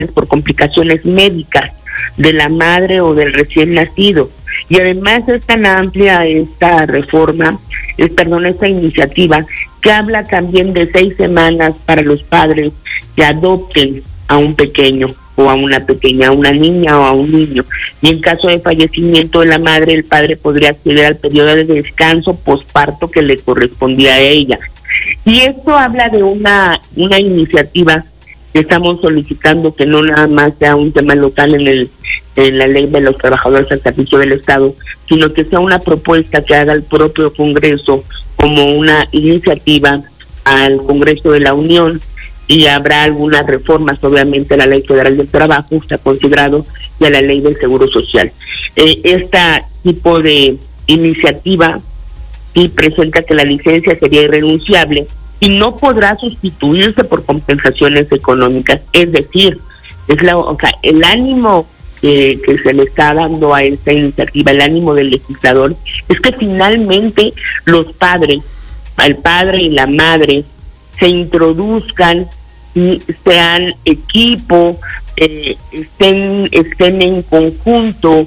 por complicaciones médicas de la madre o del recién nacido. Y además es tan amplia esta reforma, esta iniciativa, que habla también de 6 semanas para los padres que adopten a un pequeño o a una pequeña, a una niña o a un niño. Y en caso de fallecimiento de la madre, el padre podría acceder al periodo de descanso posparto que le correspondía a ella. Y esto habla de una iniciativa que estamos solicitando, que no nada más sea un tema local en la ley de los trabajadores al servicio del Estado, sino que sea una propuesta que haga el propio Congreso como una iniciativa al Congreso de la Unión, y habrá algunas reformas, obviamente, a la Ley Federal del Trabajo, está considerado, y a la Ley del Seguro Social. Este tipo de iniciativa sí presenta que la licencia sería irrenunciable y no podrá sustituirse por compensaciones económicas. Es decir, el ánimo que se le está dando a esta iniciativa, el ánimo del legislador, es que finalmente los padres, el padre y la madre, se introduzcan y sean equipo, estén en conjunto,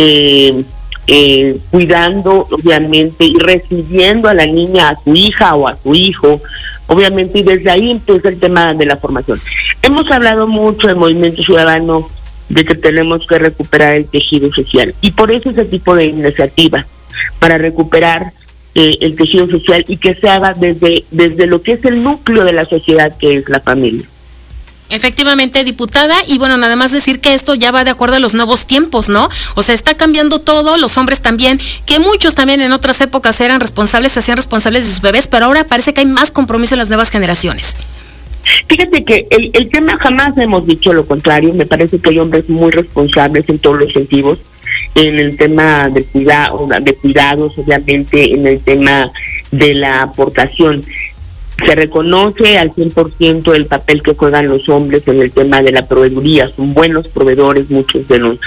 cuidando, obviamente, y recibiendo a la niña, a su hija o a su hijo, obviamente, y desde ahí empieza el tema de la formación. Hemos hablado mucho en Movimiento Ciudadano de que tenemos que recuperar el tejido social, y por eso ese tipo de iniciativas, para recuperar el tejido social, y que se haga desde lo que es el núcleo de la sociedad, que es la familia. Efectivamente, diputada, y bueno, nada más decir que esto ya va de acuerdo a los nuevos tiempos, ¿no? O sea, está cambiando todo, los hombres también, que muchos también en otras épocas eran responsables, se hacían responsables de sus bebés, pero ahora parece que hay más compromiso en las nuevas generaciones. Fíjate que el tema, jamás hemos dicho lo contrario. Me parece que hay hombres muy responsables en todos los sentidos, en el tema de cuidados, obviamente, en el tema de la aportación. Se reconoce al 100% el papel que juegan los hombres en el tema de la proveeduría. Son buenos proveedores muchos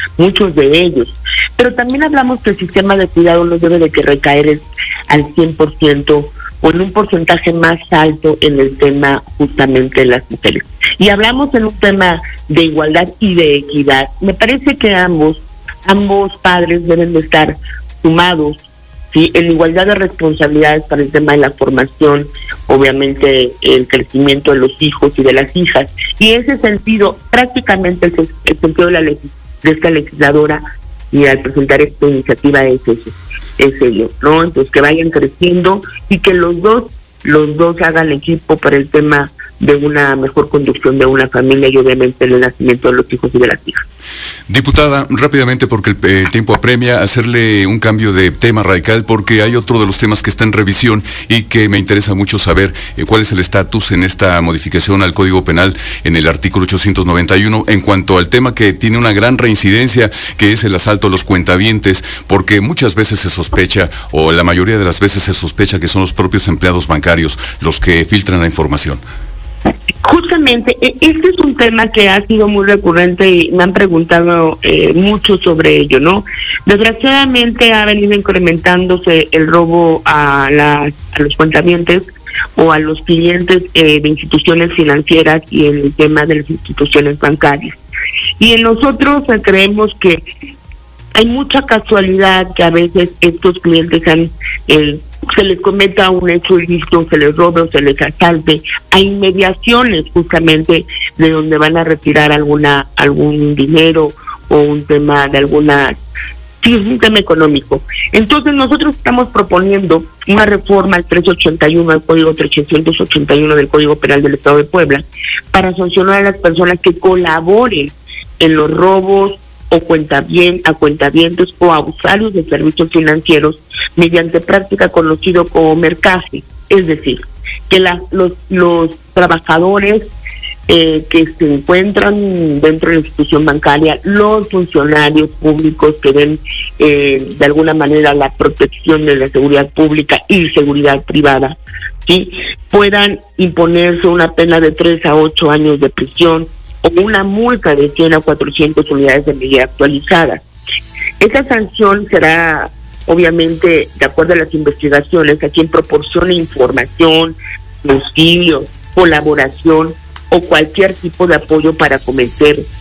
de ellos. Pero también hablamos que el sistema de cuidado no debe de que recaer al 100% o en un porcentaje más alto en el tema justamente de las mujeres. Y hablamos en un tema de igualdad y de equidad. Me parece que ambos padres deben de estar sumados, ¿sí?, en igualdad de responsabilidades para el tema de la formación, obviamente el crecimiento de los hijos y de las hijas. Y ese sentido, prácticamente el sentido de esta legisladora, y al presentar esta iniciativa es ello, ¿no? Entonces, que vayan creciendo y que los dos hagan equipo para el tema de una mejor conducción de una familia, y obviamente el nacimiento de los hijos y de las hijas. Diputada, rápidamente, porque el tiempo apremia, hacerle un cambio de tema radical, porque hay otro de los temas que está en revisión y que me interesa mucho saber cuál es el estatus en esta modificación al Código Penal en el artículo 891 en cuanto al tema que tiene una gran reincidencia, que es el asalto a los cuentavientes, porque muchas veces se sospecha, o la mayoría de las veces se sospecha, que son los propios empleados bancarios los que filtran la información. Justamente, este es un tema que ha sido muy recurrente y me han preguntado mucho sobre ello, ¿no? Desgraciadamente ha venido incrementándose el robo a los cuentavientes o a los clientes de instituciones financieras y en el tema de las instituciones bancarias. Y en nosotros creemos que hay mucha casualidad que a veces estos clientes se les cometa un hecho ilícito, se les robe o se les asalte a inmediaciones justamente de donde van a retirar algún dinero o un tema de sí, es un tema económico. Entonces nosotros estamos proponiendo una reforma al 381, al Código 381 del Código Penal del Estado de Puebla, para sancionar a las personas que colaboren en los robos o a cuentavientes o a usuarios de servicios financieros mediante práctica conocido como mercaje. Es decir, que los trabajadores que se encuentran dentro de la institución bancaria, los funcionarios públicos que ven de alguna manera la protección de la seguridad pública y seguridad privada, ¿sí?, puedan imponerse una pena de 3 a 8 años de prisión o una multa de 100 a 400 unidades de medida actualizada. Esa sanción será, obviamente, de acuerdo a las investigaciones, a quien proporcione información, auxilio, colaboración o cualquier tipo de apoyo para cometer